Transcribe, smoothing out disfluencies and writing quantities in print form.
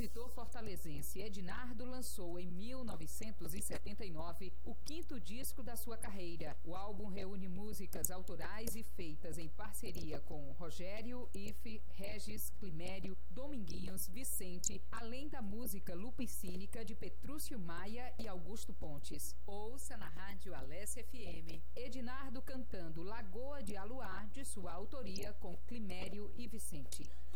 compositor fortalezense Ednardo lançou em 1979 o 5º disco da sua carreira. O álbum reúne músicas autorais e feitas em parceria com Rogério, Ife, Regis, Climério, Dominguinhos, Vicente, além da música lupicínica de Petrúcio Maia e Augusto Pontes. Ouça na Rádio Alesse FM, Ednardo cantando Lagoa de Aluá, de sua autoria, com Climério e Vicente.